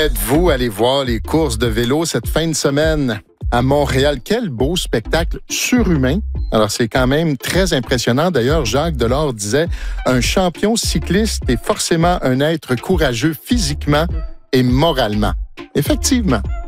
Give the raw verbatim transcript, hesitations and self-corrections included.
Êtes-vous allé voir les courses de vélo cette fin de semaine à Montréal? Quel beau spectacle surhumain. Alors, c'est quand même très impressionnant. D'ailleurs, Jacques Delors disait « Un champion cycliste est forcément un être courageux physiquement et moralement. » Effectivement.